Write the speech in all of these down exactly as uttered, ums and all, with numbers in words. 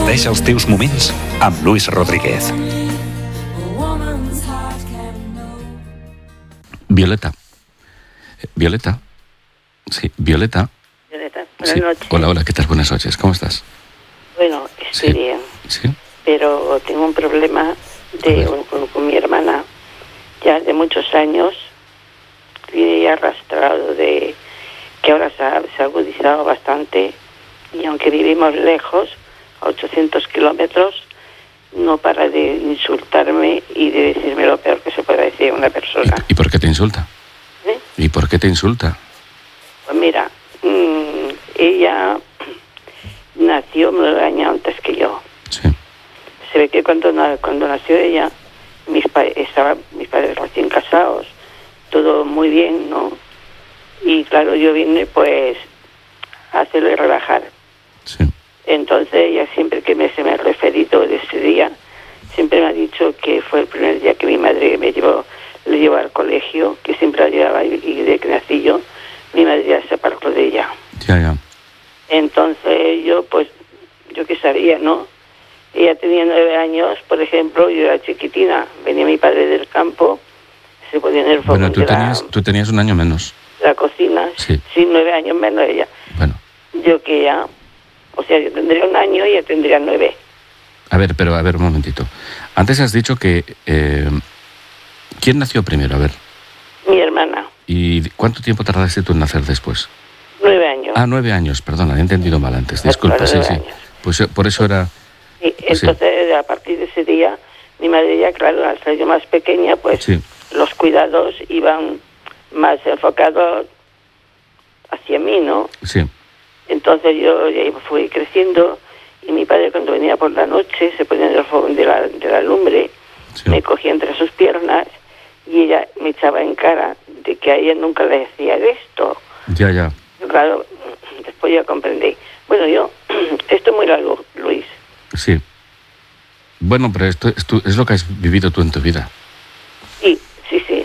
Comparteix els teus moments amb Luis Rodríguez. Violeta. Violeta. Sí, Violeta. Violeta, buenas Sí. noches. Hola, hola, ¿qué tal? Buenas noches. ¿Cómo estás? Bueno, estoy Sí. bien, Sí. pero tengo un problema de, A ver. con, con mi hermana ya de muchos años, y he arrastrado de que ahora se ha, se ha agudizado bastante, y aunque vivimos lejos, a ochocientos kilómetros, no para de insultarme y de decirme lo peor que se puede decir a una persona. ¿Y, y por qué te insulta? ¿Eh? ¿Y por qué te insulta? Pues mira, mmm, ella nació nueve años antes que yo. Sí. Se ve que cuando, cuando nació ella, mis, pa estaban mis padres recién casados, todo muy bien, ¿no? Y claro, yo vine pues a hacerle relajar. Sí. Entonces ella siempre que me, se me ha referido de ese día, siempre me ha dicho que fue el primer día que mi madre me llevó, le llevó al colegio, que siempre la llevaba, y, y de que nací yo, mi madre ya se apartó de ella. Ya, ya. Entonces yo, pues, yo qué sabía, ¿no? Ella tenía nueve años, por ejemplo, yo era chiquitina, venía mi padre del campo, se ponía en el fogón Bueno, tú de tenías, la, tú tenías un año menos. la cocina, Sí. sí, nueve años menos ella. Bueno. Yo que ya, o sea, yo tendría un año y ella tendría nueve. A ver, pero a ver, un momentito. Antes has dicho que... Eh, ¿quién nació primero? A ver. Mi hermana, ¿Y cuánto tiempo tardaste tú en nacer después? nueve años. Ah, nueve años, perdona, he entendido mal antes. Disculpa, Claro, sí, nueve sí. años. Pues eh, por eso era... Y pues sí. entonces, a partir de ese día, mi madre ya, claro, al ser yo más pequeña, pues Sí. los cuidados iban más enfocados hacia mí, ¿no? Sí. Entonces yo ya fui creciendo y mi padre cuando venía por la noche se ponía en el fogón de la, de la lumbre, Sí. me cogía entre sus piernas y ella me echaba en cara de que a ella nunca le decía esto. Ya, ya. Yo, claro, después ya comprendí. Bueno, yo, esto es muy largo, Luis. Sí. Bueno, pero esto es, tu- es lo que has vivido tú en tu vida. Sí, sí, sí.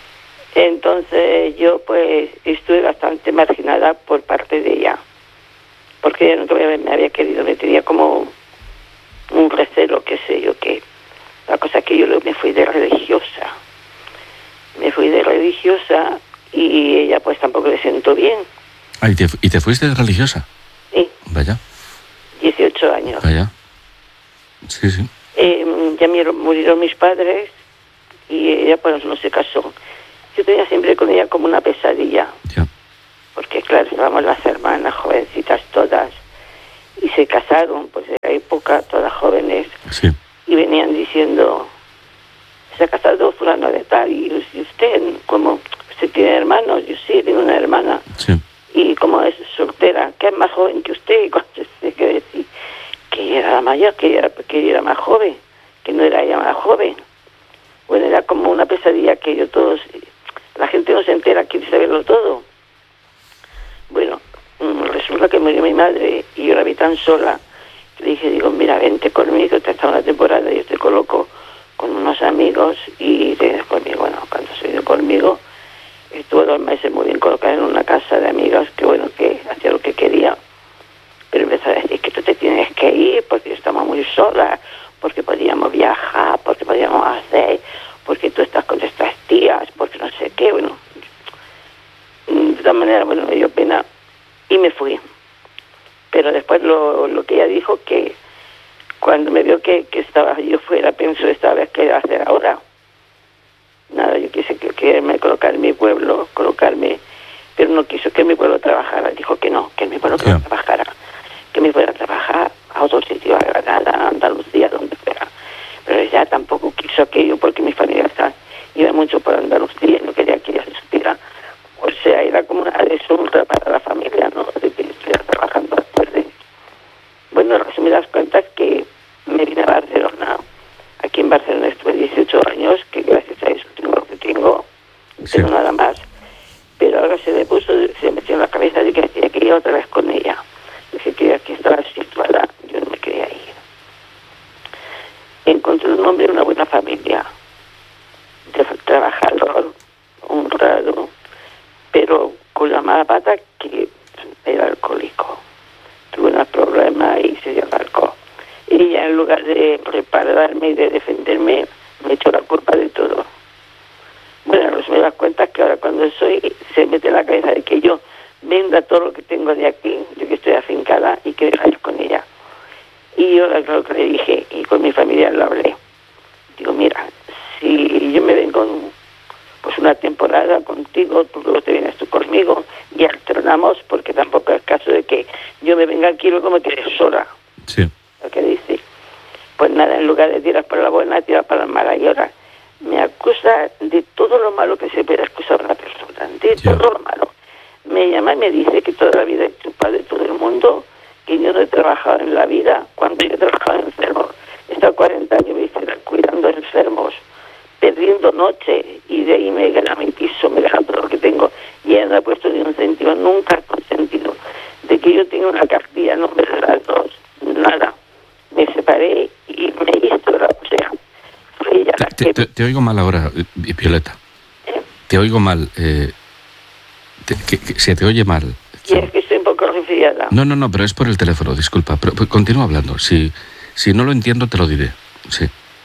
Entonces yo pues estuve bastante marginada por parte de ella, porque ella nunca me me había querido, me tenía como un recelo, qué sé yo qué. La cosa que yo me fui de religiosa, me fui de religiosa y ella pues tampoco le sentó bien. Ah, ¿y te, y te fuiste de religiosa? Sí, Vaya, dieciocho años. vaya. Sí, sí. Eh, ya mir- murieron mis padres y ella pues no se casó. Yo tenía siempre con ella como una pesadilla, Ya. porque claro, estábamos las hermanas, jovencitas todas, y se casaron, pues en la época, todas jóvenes, Sí. y venían diciendo, se ha casado fulano de tal, y y usted, como usted tiene hermanos, yo sí, tengo una hermana, Sí. y como es soltera, que es más joven que usted, y cuando se que decir que ella era la mayor, que ella, era, que ella era más joven, que no era ella más joven. Bueno, era como una pesadilla que yo todos, la gente no se entera, quiere saberlo todo. Bueno, resulta que murió mi madre y yo la vi tan sola, que le dije, digo, mira, vente conmigo, te está una temporada, yo te coloco con unos amigos y te vienes conmigo. Bueno, cuando se vino conmigo, estuve dos meses muy bien colocada en una casa de amigas, que bueno, que hacía lo que quería, pero empezó a decir que tú te tienes que ir porque yo estaba muy sola, porque podíamos viajar, porque podíamos hacer, porque tú estás con estas tías, porque no sé qué, bueno. De todas maneras, bueno, me dio pena y me fui. Pero después lo, lo que ella dijo, que cuando me vio que, que estaba yo fuera, pensó esta vez qué iba a hacer ahora. Nada, yo quise que, que me colocar en mi pueblo, colocarme, pero no quiso que mi pueblo trabajara. Dijo que no, que mi pueblo Sí. no trabajara, que me fuera a trabajar a otro sitio, a Granada, a Andalucía, donde fuera. Pero ella tampoco quiso aquello porque mi familia está, iba mucho por Andalucía y no quería que ella se supiera. O sea, era como una deshonra para la familia, ¿no? De que estuviera trabajando después de... Bueno, resumidas cuentas, que me vine a Barcelona. Aquí en Barcelona estuve dieciocho años, que gracias a eso tengo lo que tengo, no Sí. tengo nada más. Pero ahora se me puso, se me metió en la cabeza de que tenía que ir otra vez con ella. Dije que aquí estaba situada, yo no me quería ir. Encontré un hombre de una buena familia, de trabajador, honrado, pero con la mala pata que era alcohólico. Tuve unos problemas y se dio alcohol. Y Y ya en lugar de prepararme y de defenderme, me echo la culpa de todo. Bueno, pues me das cuenta que ahora cuando soy, se mete en la cabeza de que yo venda todo lo que tengo de aquí, yo que estoy afincada, y que deja ir con ella. Y yo, claro que le dije, y con mi familia lo hablé. Digo, mira, si yo me vengo pues una temporada contigo, tú luego te vienes tú conmigo y alternamos, porque tampoco es caso de que yo me venga aquí y luego me quede sola. Sí. Lo que dice. Pues nada, en lugar de tirar por la buena, tirar por la mala. Y ahora me acusa de todo lo malo que se puede acusar a una persona, de Ya. todo lo malo. Me llama y me dice que toda la vida he chupado de todo el mundo, que yo no he trabajado en la vida. Cuando yo he trabajado en enfermos, he estado cuarenta años me hice cuidando enfermos, perdiendo noche, y de ahí me gana mi piso, me gana todo lo que tengo, y ella no ha puesto ni un céntimo, nunca ha consentido de que yo tenga una cartilla en nombre de las dos, nada. Me separé y me hice la, o sea, fue ella la Te, que... te- te oigo mal ahora, eh, Violeta. ¿Eh? Te oigo mal. Eh, te- que- que se te oye mal. Y es que estoy un poco resfriada. No, no, no, pero es por el teléfono, disculpa. Pero, pero continúa hablando. Si, si no lo entiendo, te lo diré. Sí.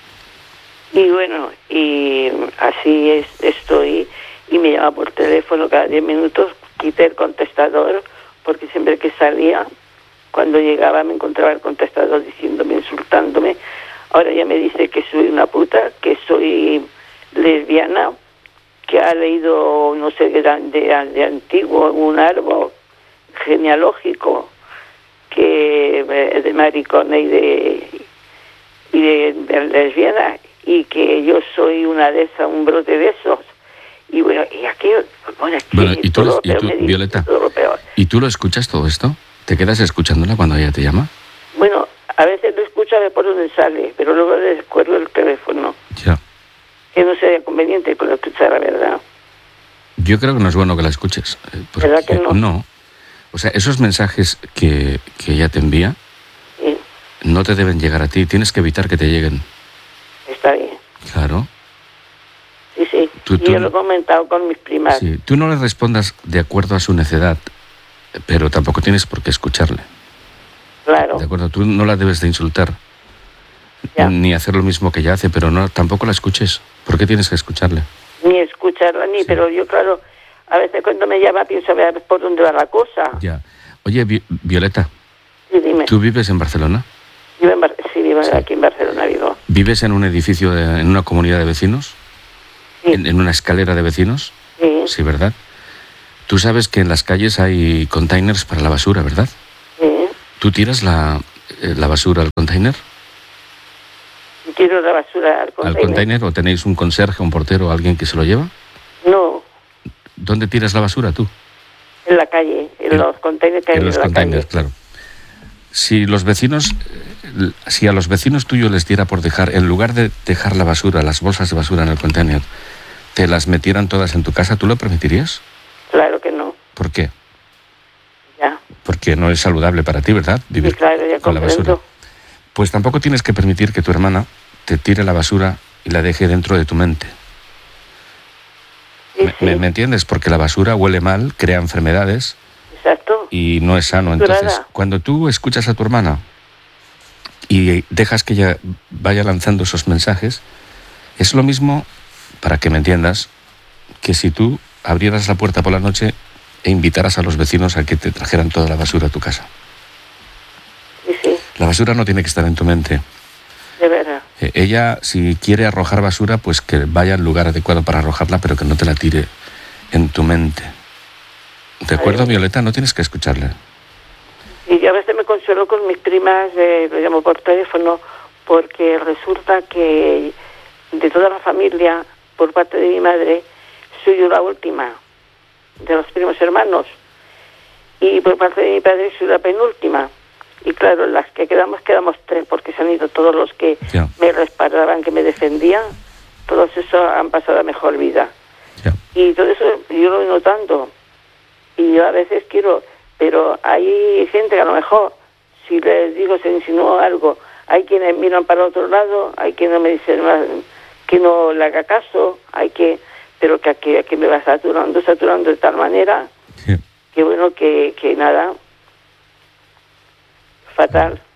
Y bueno, y así es, estoy, y me llama por teléfono cada diez minutos, quité el contestador, porque siempre que salía, cuando llegaba me encontraba el contestador diciéndome, insultándome. Ahora ya me dice que soy una puta, que soy lesbiana, que ha leído, no sé, de, de, de antiguo, un árbol genealógico, que es de maricona y de, y de, de lesbiana, y que yo soy una de esas, un brote de esos. Y bueno, y aquello, bueno, es que Bueno, y tú, todo lo y peor tú, me dice, Violeta, todo lo peor. ¿y tú lo escuchas todo esto? ¿Te quedas escuchándola cuando ella te llama? Bueno, a veces lo escucho a ver por dónde sale, pero luego le descuerdo el teléfono. Ya. Que no sería conveniente con lo escuchar, la verdad. Yo creo que no es bueno que la escuches. eh, porque- ¿Verdad que no? No. O sea, esos mensajes que, que ella te envía Sí, no te deben llegar a ti. Tienes que evitar que te lleguen. está bien. Claro. Sí, sí. Tú- y tú- yo lo he comentado con mis primas. Sí. Tú no le respondas de acuerdo a su necedad, pero tampoco tienes por qué escucharle. Claro. ¿De acuerdo? Tú no la debes de insultar. Ya. Ni hacer lo mismo que ella hace, pero no tampoco la escuches. ¿Por qué tienes que escucharle? Ni escucharla, ni, Sí. pero yo, claro, a veces cuando me llama pienso a ver por dónde va la cosa. Ya. Oye, Vi- Violeta, Sí, dime. ¿tú vives en Barcelona? Vivo en Bar- sí, vivo Sí. aquí en Barcelona, vivo. ¿Vives en un edificio, de- en una comunidad de vecinos? Sí, ¿En, en una escalera de vecinos? sí, Sí, ¿verdad? Tú sabes que en las calles hay containers para la basura, ¿verdad? sí. ¿Tú tiras la, eh, la basura al container? Tiro la basura al ¿Al container. container? ¿O tenéis un conserje, un portero, alguien que se lo lleva? No, ¿Dónde tiras la basura tú? en la calle, en, En- los containers que hay En en, los la containers, calle. claro. Si los vecinos, eh, si a los vecinos tuyos les diera por dejar, en lugar de dejar la basura, las bolsas de basura en el container, te las metieran todas en tu casa, ¿tú lo permitirías? Claro que no, ¿Por qué? ya. Porque no es saludable para ti, ¿verdad? Sí, Vivir claro, ya con la basura. comprendo. Pues tampoco tienes que permitir que tu hermana te tire la basura y la deje dentro de tu mente. Sí, ¿Me, sí, me- me entiendes? Porque la basura huele mal, crea enfermedades exacto. y no es sano. Saturada. Entonces, cuando tú escuchas a tu hermana y dejas que ella vaya lanzando esos mensajes, es lo mismo, para que me entiendas, que si tú abrieras la puerta por la noche e invitaras a los vecinos a que te trajeran toda la basura a tu casa. Sí, sí, La basura no tiene que estar en tu mente. de verdad. Eh, Ella, si quiere arrojar basura, pues que vaya al lugar adecuado para arrojarla, pero que no te la tire en tu mente. ¿De acuerdo, Ay. Violeta? No tienes que escucharle. Y yo a veces me consuelo con mis primas, eh, lo llamo por teléfono, porque resulta que de toda la familia, por parte de mi madre, soy yo la última de los primos hermanos. Y por parte de mi padre soy la penúltima. Y claro, las que quedamos, quedamos tres, porque se han ido todos los que Ya. me respaldaban, que me defendían. Todos esos han pasado a mejor vida. Ya. Y todo eso yo lo voy notando. Y yo a veces quiero, pero hay gente que a lo mejor, si les digo, se insinúa algo, hay quienes miran para otro lado, hay quienes me dicen más, que no le haga caso, hay que, pero que aquí, aquí me va saturando, saturando de tal manera, Sí. que bueno, que, que nada, fatal,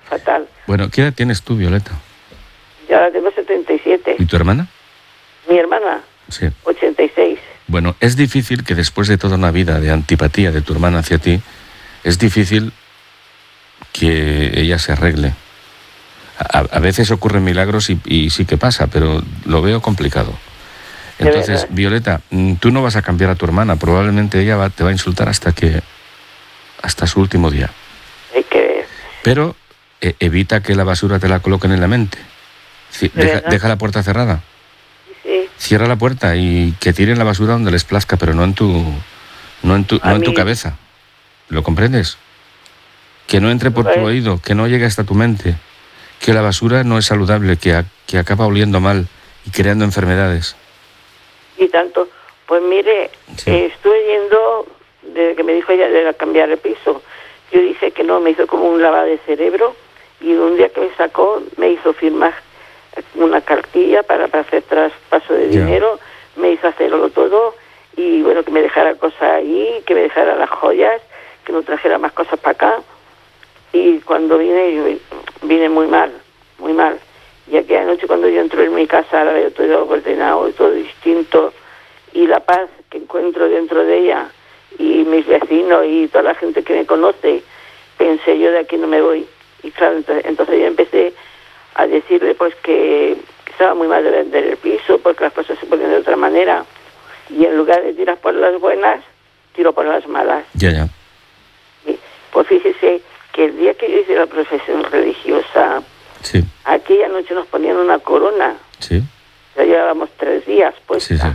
fatal. Bueno, ¿qué edad tienes tú, Violeta? Yo ahora tengo setenta y siete. ¿Y tu hermana? Mi hermana, Sí. ochenta y seis. Bueno, es difícil que después de toda una vida de antipatía de tu hermana hacia ti, es difícil que ella se arregle. A, a veces ocurren milagros y, y sí que pasa, pero lo veo complicado. Entonces, Violeta, tú no vas a cambiar a tu hermana, probablemente ella va, te va a insultar hasta que hasta su último día. Hay que ver. Pero eh, evita que la basura te la coloquen en la mente. C- deja, deja la puerta cerrada. Sí. Cierra la puerta y que tiren la basura donde les plazca, pero no en tu no en tu, no en tu cabeza. ¿Lo comprendes? Que no entre por tu oído, que no llegue hasta tu mente. Que la basura no es saludable, que, a, que acaba oliendo mal y creando enfermedades. Y tanto, pues mire, Sí. eh, estuve yendo, desde que me dijo ella de cambiar el piso, yo dije que no, me hizo como un lavado de cerebro, y un día que me sacó, me hizo firmar una cartilla para, para hacer traspaso de Ya. dinero, me hizo hacerlo todo, y bueno, que me dejara cosas ahí, que me dejara las joyas, que no trajera más cosas para acá, y cuando vine, yo vine muy mal, muy mal. Y aquella noche cuando yo entro en mi casa, la veo todo ordenado, todo distinto, y la paz que encuentro dentro de ella, y mis vecinos y toda la gente que me conoce, pensé yo, de aquí no me voy. Y claro, entonces, entonces yo empecé a decirle pues que, que estaba muy mal de vender el piso, porque las cosas se ponen de otra manera, y en lugar de tirar por las buenas, tiro por las malas. Ya, ya. Y, pues fíjese que el día que yo hice la profesión religiosa, Sí, aquella noche nos ponían una corona, sí, ya llevábamos tres días puesta. sí, sí.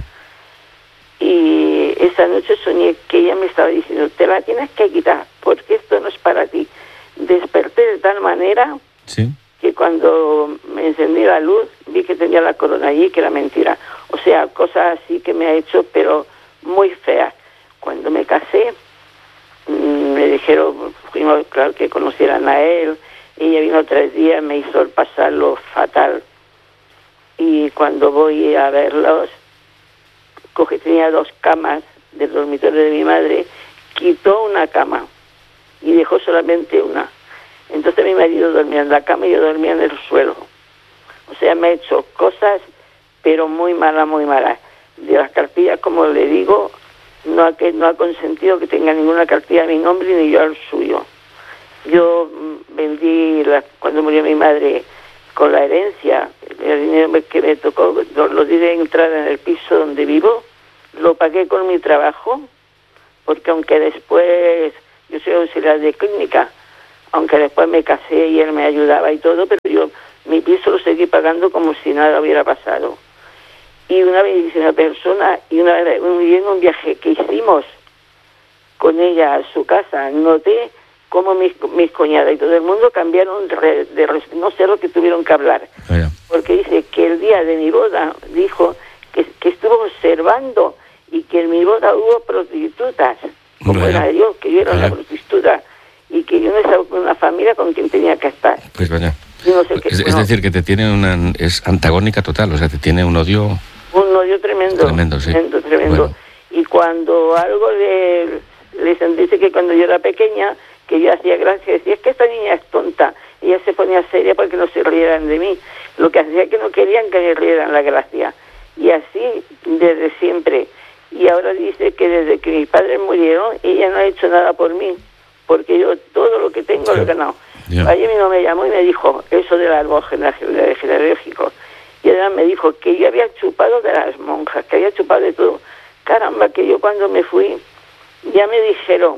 Y esa noche soñé que ella me estaba diciendo, te la tienes que quitar, porque esto no es para ti. Desperté de tal manera Sí, que cuando me encendí la luz, vi que tenía la corona allí, que era mentira. O sea, cosas así que me ha hecho, pero muy feas. Cuando me casé, mmm, me dijeron, fuimos, claro, que conocieran a él. Ella vino tres días, me hizo pasarlo fatal. Y cuando voy a verlos, cogí, tenía dos camas del dormitorio de mi madre, quitó una cama y dejó solamente una. Entonces mi marido dormía en la cama y yo dormía en el suelo. O sea, me ha hecho cosas, pero muy malas, muy malas. De las cartillas, como le digo, no ha, que, no ha consentido que tenga ninguna cartilla a mi nombre ni yo al suyo. Yo mm, vendí, la, cuando murió mi madre, con la herencia, el dinero que me tocó, lo, lo di de entrar en el piso donde vivo, lo pagué con mi trabajo, porque aunque después, yo soy auxiliar de clínica, aunque después me casé y él me ayudaba y todo, pero yo mi piso lo seguí pagando como si nada hubiera pasado. Y una vez hice una persona, y una vez en un viaje que hicimos con ella a su casa, noté cómo mis, mis cuñadas y todo el mundo cambiaron de, de, de no sé lo que tuvieron que hablar. Vaya. Porque dice que el día de mi boda, dijo que, que estuvo observando y que en mi boda hubo prostitutas, como Vaya. era yo, que yo era Vaya. una prostituta, y que yo no estaba con una familia con quien tenía que estar. Pues vaya. Y no sé qué, Es, es bueno, decir, que te tiene una... es antagónica total, o sea, te tiene un odio... un odio tremendo. Tremendo, sí. Tremendo, tremendo. Bueno. Y cuando algo le, le dice que cuando yo era pequeña, que yo hacía gracia, decía, es que esta niña es tonta. Y ella se ponía seria porque no se rieran de mí. Lo que hacía que no querían que me rieran la gracia. Y así desde siempre. Y ahora dice que desde que mis padres murieron, ella no ha hecho nada por mí, porque yo todo lo que tengo Sí. lo he ganado. Ya. Ayer mi mamá me llamó y me dijo eso del árbol genealógico, genealógico. Y además me dijo que yo había chupado de las monjas, que había chupado de todo. Caramba, que yo cuando me fui, ya me dijeron,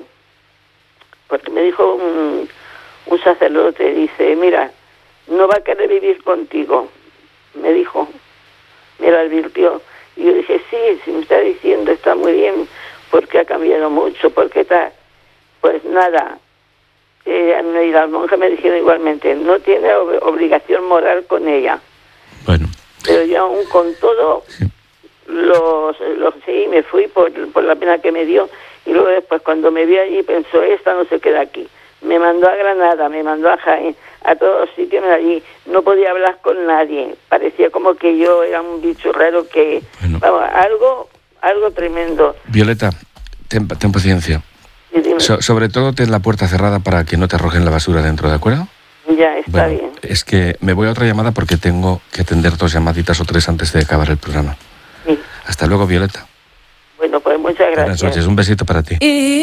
porque me dijo un, un sacerdote, dice, mira, no va a querer vivir contigo, me dijo, me lo advirtió. Y yo dije, sí, si me está diciendo está muy bien, porque ha cambiado mucho, porque está, pues nada. Eh, y las monjas me dijeron igualmente, no tiene ob- obligación moral con ella. Bueno, Pero yo aún con todo, sí. los, los sí, me fui por, por la pena que me dio. Y luego después cuando me vi allí pensó, esta no se queda aquí. Me mandó a Granada, me mandó a Jaén, a todos los sitios allí. No podía hablar con nadie. Parecía como que yo era un bicho raro que... Bueno. Vamos, algo, algo tremendo. Violeta, ten, ten paciencia. Y dime, So- sobre todo ten la puerta cerrada para que no te arrojen la basura dentro, ¿de acuerdo? Ya, está Bueno, bien. es que me voy a otra llamada porque tengo que atender dos llamaditas o tres antes de acabar el programa. Sí. Hasta luego, Violeta. Bueno, pues muchas gracias. Buenas noches, un besito para ti.